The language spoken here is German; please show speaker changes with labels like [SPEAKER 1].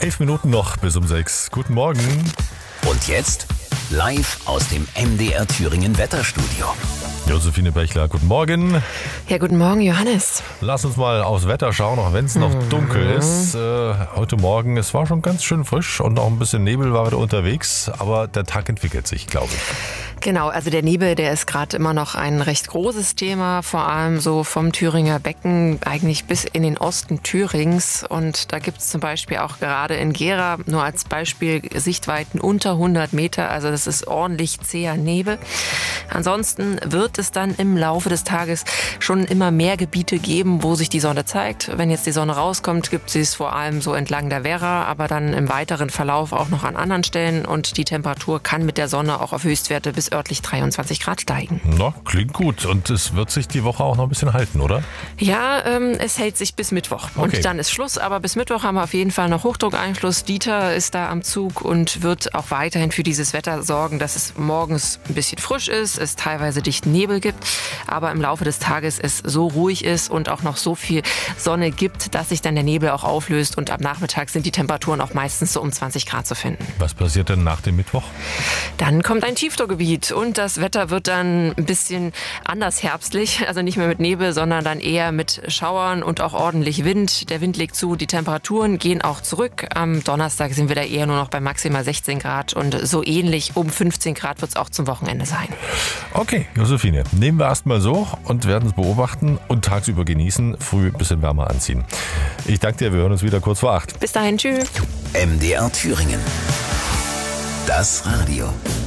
[SPEAKER 1] 11 Minuten noch bis um 6. Guten Morgen.
[SPEAKER 2] Und jetzt live aus dem MDR Thüringen Wetterstudio.
[SPEAKER 1] Josephine Bechler, guten Morgen.
[SPEAKER 3] Ja, guten Morgen, Johannes.
[SPEAKER 1] Lass uns mal aufs Wetter schauen, auch wenn es noch dunkel ist. Heute Morgen, es war schon ganz schön frisch und auch ein bisschen Nebel war wieder unterwegs, aber der Tag entwickelt sich, glaube ich.
[SPEAKER 3] Genau, also der Nebel, der ist gerade immer noch ein recht großes Thema, vor allem so vom Thüringer Becken eigentlich bis in den Osten Thürings. Und da gibt es zum Beispiel auch gerade in Gera, nur als Beispiel, Sichtweiten unter 100 Meter. Also das ist ordentlich zäher Nebel. Ansonsten wird es dann im Laufe des Tages schon immer mehr Gebiete geben, wo sich die Sonne zeigt. Wenn jetzt die Sonne rauskommt, gibt sie es vor allem so entlang der Werra, aber dann im weiteren Verlauf auch noch an anderen Stellen. Und die Temperatur kann mit der Sonne auch auf Höchstwerte bis örtlich 23 Grad steigen.
[SPEAKER 1] Na, klingt gut. Und es wird sich die Woche auch noch ein bisschen halten, oder?
[SPEAKER 3] Ja, es hält sich bis Mittwoch.
[SPEAKER 1] Okay.
[SPEAKER 3] Und dann ist Schluss. Aber bis Mittwoch haben wir auf jeden Fall noch Hochdruckeinfluss. Dieter ist da am Zug und wird auch weiterhin für dieses Wetter sorgen, dass es morgens ein bisschen frisch ist, es teilweise dichten Nebel gibt, aber im Laufe des Tages es so ruhig ist und auch noch so viel Sonne gibt, dass sich dann der Nebel auch auflöst und am Nachmittag sind die Temperaturen auch meistens so um 20 Grad zu finden.
[SPEAKER 1] Was passiert denn nach dem Mittwoch?
[SPEAKER 3] Dann kommt ein Tiefdruckgebiet und das Wetter wird dann ein bisschen anders herbstlich, also nicht mehr mit Nebel, sondern dann eher mit Schauern und auch ordentlich Wind. Der Wind legt zu, die Temperaturen gehen auch zurück. Am Donnerstag sind wir da eher nur noch bei maximal 16 Grad und so ähnlich um 15 Grad wird es auch zum Wochenende sein.
[SPEAKER 1] Okay, Josephine, nehmen wir erstmal so und werden es beobachten und tagsüber genießen, früh ein bisschen wärmer anziehen. Ich danke dir, wir hören uns wieder kurz vor 8.
[SPEAKER 3] Bis dahin, tschüss.
[SPEAKER 2] MDR Thüringen. Das Radio.